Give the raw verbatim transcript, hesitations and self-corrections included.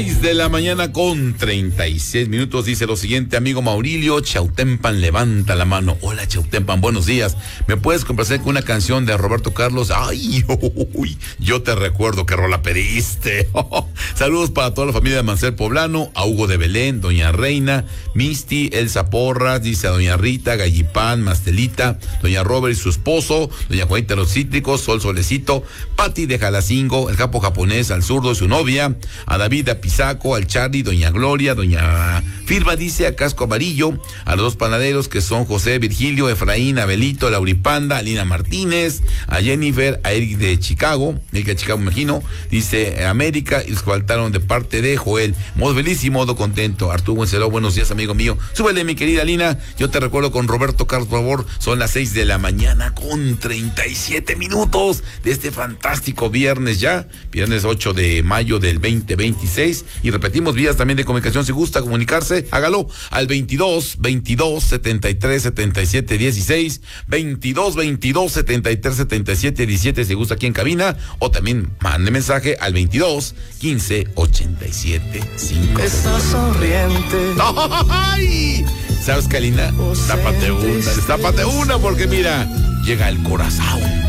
De la mañana con treinta y seis minutos, dice lo siguiente, amigo Maurilio, Chautempan, levanta la mano. Hola Chautempan, buenos días. ¿Me puedes complacer con una canción de Roberto Carlos? Ay, uy, yo te recuerdo que rola pediste. Saludos para toda la familia de Mancel Poblano, a Hugo de Belén, doña Reina, Misty, Elsa Porras, dice a doña Rita, Gallipán, Mastelita, doña Robert y su esposo, doña Juanita Los Cítricos, Sol Solecito, Pati de Jalacingo, el capo japonés, al zurdo y su novia, a David Apizaco, al Charlie, doña Gloria, doña Firma, dice a Casco Amarillo, a los dos panaderos que son José, Virgilio, Efraín, Abelito, Lauripanda, a Lina Martínez, a Jennifer, a Eric de Chicago, Eric de Chicago me imagino, dice América, y los que faltaron de parte de Joel. Modo feliz y modo contento. Arturo Buenceló, buenos días amigo mío. Súbele mi querida Lina, yo te recuerdo con Roberto Carlos, por favor, son las seis de la mañana con treinta y siete minutos de este fantástico viernes ya, viernes ocho de mayo del veinte veintiséis. Y repetimos vías también de comunicación, si gusta comunicarse, hágalo al veintidós, veintidós, setenta y tres, setenta y siete, dieciséis, veintidós, veintidós, setenta y tres, setenta y siete, diecisiete, si gusta aquí en cabina, o también mande mensaje al veintidós, quince, ochenta y siete, cinco. Estás sonriente. ¡Ay! ¿Sabes, Kalina? Tápate una, tápate una, porque mira, llega el corazón.